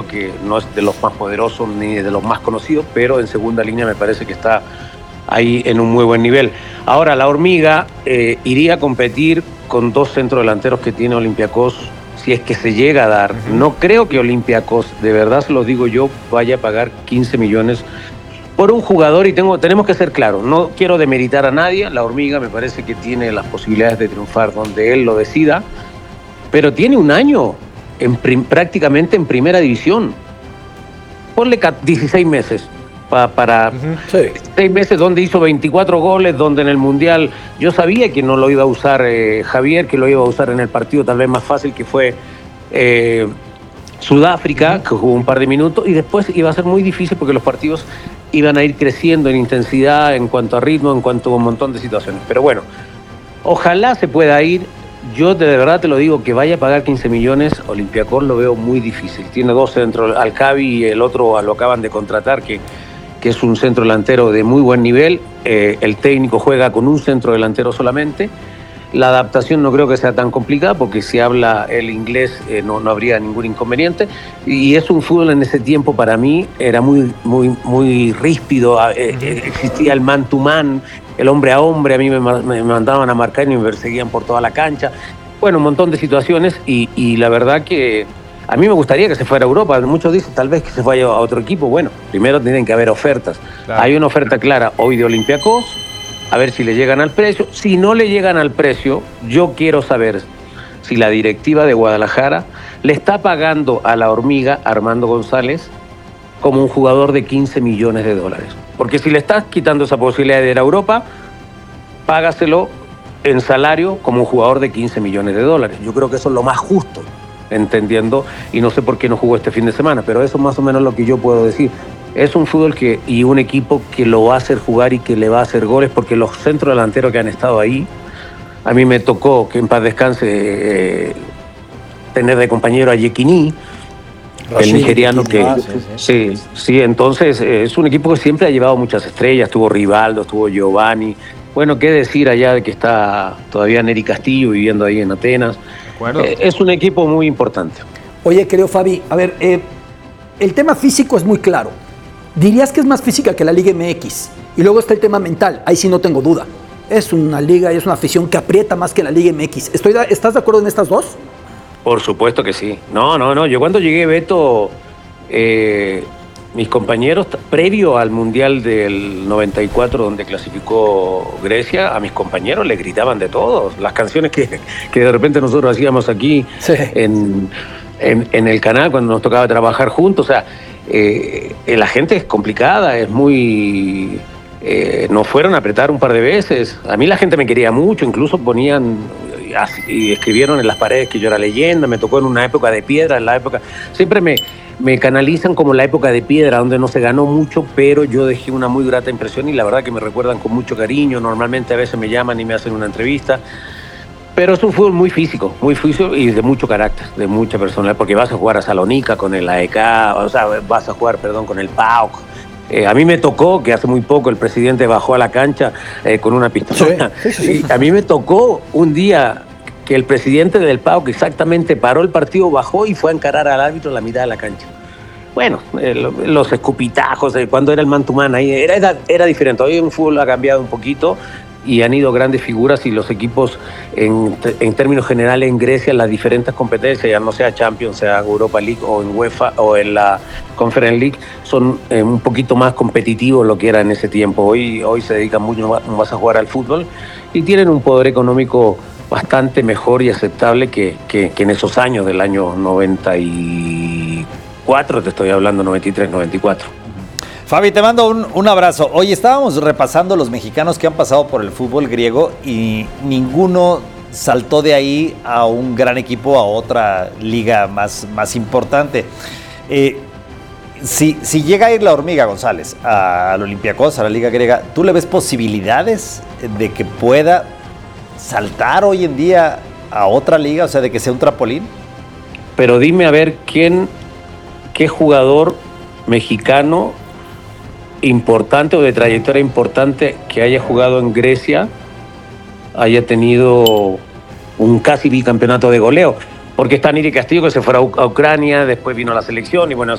que no es de los más poderosos ni de los más conocidos, pero en segunda línea me parece que está ahí en un muy buen nivel. Ahora, la Hormiga iría a competir con 2 centrodelanteros que tiene Olympiacos, si es que se llega a dar. No creo que Olympiacos, de verdad se lo digo yo, vaya a pagar 15 millones por un jugador, y tenemos que ser claros, no quiero demeritar a nadie, la Hormiga me parece que tiene las posibilidades de triunfar donde él lo decida, pero tiene un año prácticamente en primera división. Ponle 16 meses para 6 meses donde hizo 24 goles, donde en el Mundial yo sabía que no lo iba a usar Javier, que lo iba a usar en el partido tal vez más fácil que fue Sudáfrica, que jugó un par de minutos, y después iba a ser muy difícil porque los partidos iban a ir creciendo en intensidad, en cuanto a ritmo, en cuanto a un montón de situaciones. Pero bueno, ojalá se pueda ir. Yo de verdad te lo digo, que vaya a pagar 15 millones, Olympiacos lo veo muy difícil. Tiene 2 centros, Alcabi y el otro lo acaban de contratar, que es un centro delantero de muy buen nivel. El técnico juega con un centro delantero solamente. La adaptación no creo que sea tan complicada porque si habla el inglés no habría ningún inconveniente. Y es un fútbol en ese tiempo para mí era muy ríspido. Existía el man to man, el hombre a hombre. A mí me mandaban a marcar y me perseguían por toda la cancha. Bueno, un montón de situaciones y la verdad que a mí me gustaría que se fuera a Europa. Muchos dicen tal vez que se vaya a otro equipo. Bueno, primero tienen que haber ofertas. Claro. Hay una oferta clara hoy de Olympiacos. A ver si le llegan al precio. Si no le llegan al precio, yo quiero saber si la directiva de Guadalajara le está pagando a la Hormiga, Armando González, como un jugador de 15 millones de dólares. Porque si le estás quitando esa posibilidad de ir a Europa, págaselo en salario como un jugador de 15 millones de dólares. Yo creo que eso es lo más justo, entendiendo, y no sé por qué no jugó este fin de semana, pero eso es más o menos lo que yo puedo decir. Es un fútbol y un equipo que lo va a hacer jugar y que le va a hacer goles, porque los centros delanteros que han estado ahí, a mí me tocó, que en paz descanse, tener de compañero a Yekini, el nigeriano que... Sí, entonces es un equipo que siempre ha llevado muchas estrellas. Estuvo Rivaldo, estuvo Giovanni. Bueno, qué decir allá de que está todavía Neri Castillo viviendo ahí en Atenas. Es un equipo muy importante. Oye, querido Fabi, a ver, el tema físico es muy claro. ¿Dirías que es más física que la Liga MX? Y luego está el tema mental, ahí sí no tengo duda. Es una liga y es una afición que aprieta más que la Liga MX. ¿Estás de acuerdo en estas dos? Por supuesto que sí. No. Yo cuando llegué, Beto, mis compañeros, previo al Mundial del 94, donde clasificó Grecia, a mis compañeros les gritaban de todo. Las canciones que de repente nosotros hacíamos aquí en el canal cuando nos tocaba trabajar juntos. O sea, la gente es complicada, es muy... nos fueron a apretar un par de veces. A mí la gente me quería mucho, incluso ponían y escribieron en las paredes que yo era leyenda. Me tocó en una época de piedra, en la época... Siempre me canalizan como la época de piedra, donde no se ganó mucho, pero yo dejé una muy grata impresión y la verdad que me recuerdan con mucho cariño. Normalmente a veces me llaman y me hacen una entrevista. Pero es un fútbol muy físico y de mucho carácter, de mucha personalidad, porque vas a jugar a Salónica con el AEK, o sea, vas a jugar, con el PAOK. A mí me tocó que hace muy poco el presidente bajó a la cancha con una pistola. Sí. A mí me tocó un día que el presidente del PAOK exactamente paró el partido, bajó y fue a encarar al árbitro en la mitad de la cancha. Bueno, los escupitajos, cuando era el man to man, ahí era diferente. Hoy el fútbol ha cambiado un poquito y han ido grandes figuras y los equipos en términos generales en Grecia, en las diferentes competencias, ya no sea Champions, sea Europa League o en UEFA o en la Conference League, son un poquito más competitivos lo que era en ese tiempo. Hoy se dedican mucho más a jugar al fútbol y tienen un poder económico bastante mejor y aceptable que en esos años del año 94, te estoy hablando, 93, 94. Fabi, te mando un abrazo. Hoy estábamos repasando los mexicanos que han pasado por el fútbol griego y ninguno saltó de ahí a un gran equipo, a otra liga más importante. Si llega a ir la Hormiga González al Olympiacos, a la liga griega, ¿tú le ves posibilidades de que pueda saltar hoy en día a otra liga, o sea, de que sea un trampolín? Pero dime a ver qué jugador mexicano importante o de trayectoria importante que haya jugado en Grecia haya tenido un casi bicampeonato de goleo, porque está Neri Castillo, que se fue a Ucrania, después vino a la selección y bueno,